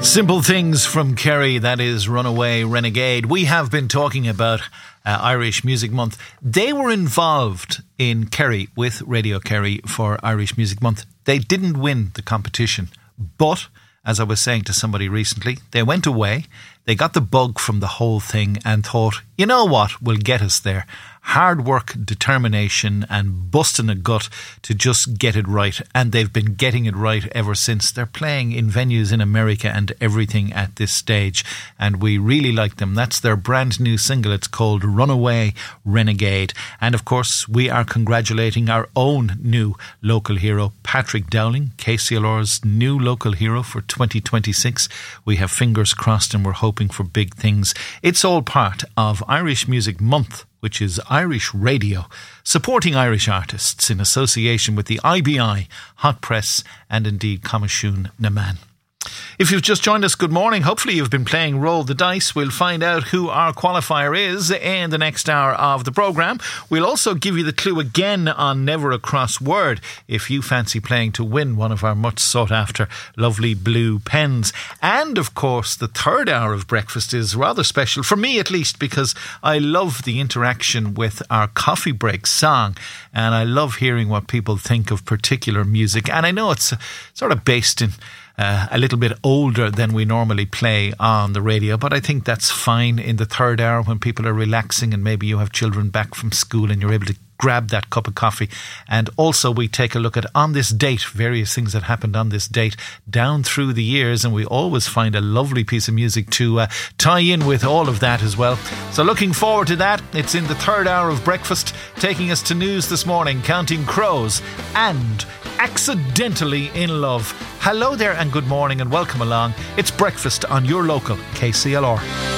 Simple Things from Kerry, that is Runaway Renegade. We have been talking about Irish Music Month. They were involved in Kerry with Radio Kerry for Irish Music Month. They didn't win the competition, but as I was saying to somebody recently, they went away, they got the bug from the whole thing and thought, you know what will get us there? Hard work, determination and busting a gut to just get it right. And they've been getting it right ever since. They're playing in venues in America and everything at this stage. And we really like them. That's their brand new single. It's called Runaway Renegade. And of course, we are congratulating our own new local hero, Patrick Dowling, KCLR's new local hero for 2026. We have fingers crossed and we're hoping for big things. It's all part of Irish Music Month, which is Irish Radio, supporting Irish artists in association with the IBI, Hot Press and indeed Coimisiún na Man. If you've just joined us, good morning. Hopefully you've been playing Roll the Dice. We'll find out who our qualifier is in the next hour of the programme. We'll also give you the clue again on Never a Cross Word if you fancy playing to win one of our much sought after lovely blue pens. And of course the third hour of breakfast is rather special, for me at least, because I love the interaction with our coffee break song and I love hearing what people think of particular music. And I know it's sort of based in a little bit older than we normally play on the radio, but I think that's fine in the third hour when people are relaxing and maybe you have children back from school and you're able to grab that cup of coffee. And also we take a look at on this date, various things that happened on this date down through the years, and we always find a lovely piece of music to tie in with all of that as well. So looking forward to that. It's in the third hour of breakfast, taking us to news this morning, Counting Crows and Accidentally in Love. Hello there and good morning and welcome along. It's breakfast on your local KCLR.